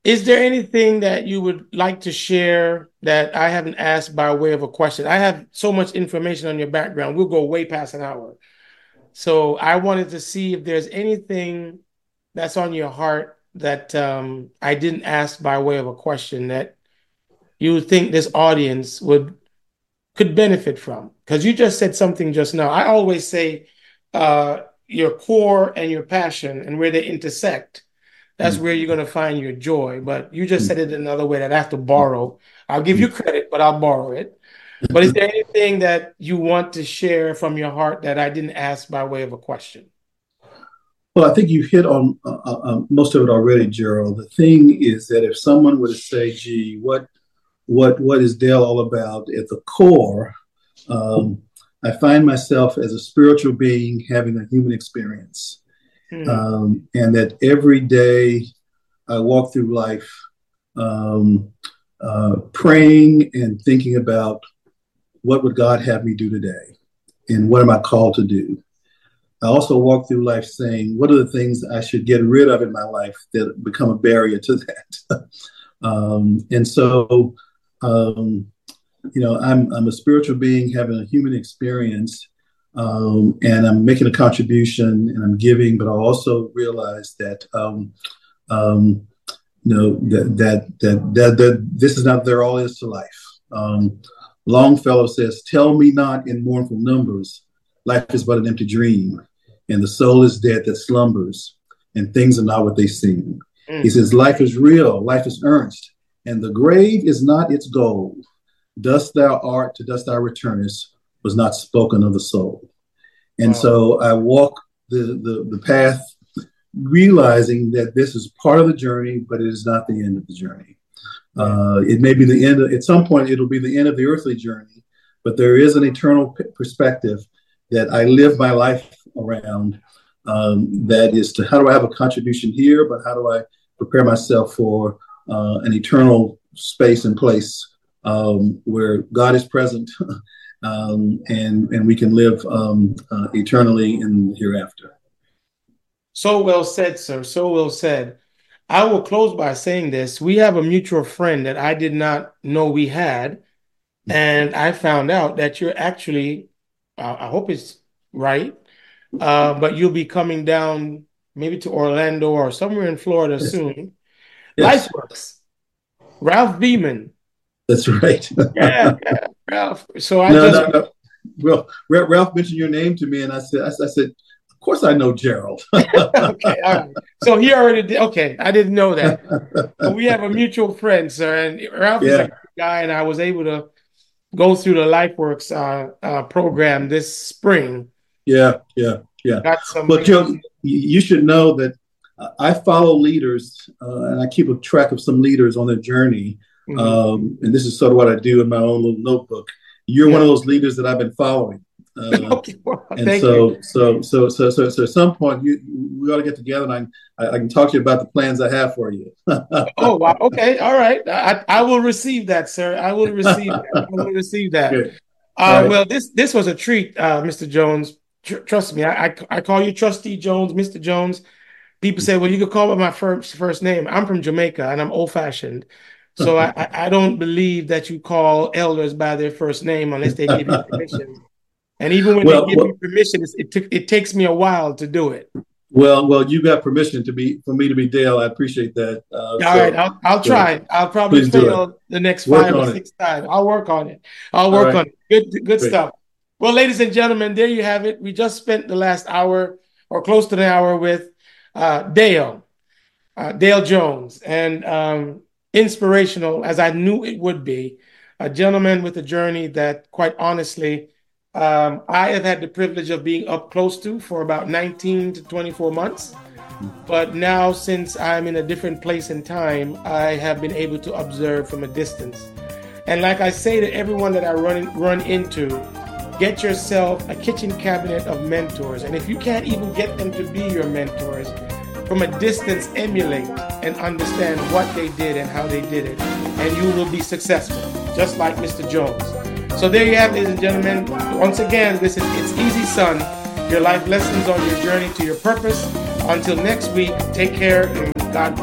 Is there anything that you would like to share that I haven't asked by way of a question? I have so much information on your background. We'll go way past an hour. So I wanted to see if there's anything that's on your heart that I didn't ask by way of a question that you think this audience could benefit from. Because you just said something just now. I always say your core and your passion and where they intersect, that's where you're going to find your joy. But you just said it another way that I have to borrow. I'll give you credit, but I'll borrow it. But is there anything that you want to share from your heart that I didn't ask by way of a question? Well, I think you hit on most of it already, Gerald. The thing is that if someone were to say, "Gee, what is Dale all about?" At the core, um, I find myself as a spiritual being having a human experience, Hmm. and that every day I walk through life um, praying and thinking about what would God have me do today, and what am I called to do. I also walk through life saying, what are the things I should get rid of in my life that become a barrier to that? And so, um, I'm a spiritual being having a human experience, and I'm making a contribution and I'm giving, but I also realize that, um, that this is not there all is to life. Longfellow says, "Tell me not in mournful numbers, life is but an empty dream, and the soul is dead that slumbers, and things are not what they seem." He Hmm. says, "Life is real, life is earnest, and the grave is not its goal. Dust thou art, to dust thou returnest, was not spoken of the soul." And Wow. so I walk the path, realizing that this is part of the journey, but it is not the end of the journey. Yeah. It may be the end of, at some point, it'll be the end of the earthly journey, but there is an eternal perspective that I live my life around. That is to how do I have a contribution here, but how do I prepare myself for an eternal space and place where God is present, and we can live eternally in the hereafter. So well said, sir. So well said. I will close by saying this. We have a mutual friend that I did not know we had. And I found out that you're actually, I hope it's right, but you'll be coming down maybe to Orlando or somewhere in Florida Yes, soon. yes, LifeWorks, Ralph Beeman. that's right. Yeah, yeah, Ralph. So I No, just, no, no. Well, Ralph mentioned your name to me, and I said, of course I know Gerald. okay, all right. So he already did. Okay, I didn't know that. So we have a mutual friend, sir, and Ralph is a Yeah, great guy, and I was able to go through the LifeWorks program this spring. yeah, yeah, yeah. Got some. Well, Joe, you should know that I follow leaders, and I keep a track of some leaders on their journey. Mhm. And this is sort of what I do in my own little notebook. You're one Yeah. of those leaders that I've been following. Uh, Okay. Well, and thank you. so at some point we ought to get together, and I can talk to you about the plans I have for you. Oh, wow. Okay. All right. I will receive that, sir. I will receive that. I will receive that. Good. All right. Well, this was a treat, Mr. Jones. Trust me. I call you Trustee Jones, Mr. Jones. People say, well, you could call me my first name. I'm from Jamaica and I'm old fashioned. So I don't believe that you call elders by their first name unless they give you permission. And even when they well, give me well, permission, it takes me a while to do it. well, you got permission to be for me to be Dale. I appreciate that. All right, I'll So try. I'll probably please do it. fail the next Work five or on it. six times. I'll work on it. I'll All work right. on it. Good Great. stuff. Well, ladies and gentlemen, there you have it. We just spent the last hour or close to an hour with Dale Jones, and inspirational as I knew it would be. A gentleman with a journey that, quite honestly, I have had the privilege of being up close to for about 19 to 24 months. But now, since I'm in a different place and time, I have been able to observe from a distance. And like I say to everyone that I run into, get yourself a kitchen cabinet of mentors. And if you can't even get them to be your mentors, from a distance emulate and understand what they did and how they did it. And you will be successful, just like Mr. Jones. So there you have it, ladies and gentlemen. Once again, this is It's Easy Son, your life lessons on your journey to your purpose. Until next week, take care and God bless.